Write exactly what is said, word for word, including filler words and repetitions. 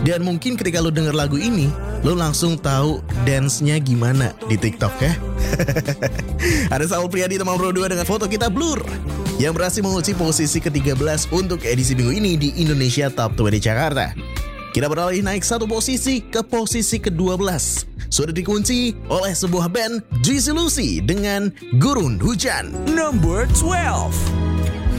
Dan mungkin ketika lo denger lagu ini, lo langsung tahu dance-nya gimana di TikTok ya. Ada Saul Priadi teman Pro dua dengan foto kita blur yang berhasil mengunci posisi ke tiga belas untuk edisi minggu ini di Indonesia Top dua di Jakarta. Kita beralih naik satu posisi ke posisi ke dua belas. Sudah dikunci oleh sebuah band Juicy Lucy dengan Gurun Hujan. Number twelve.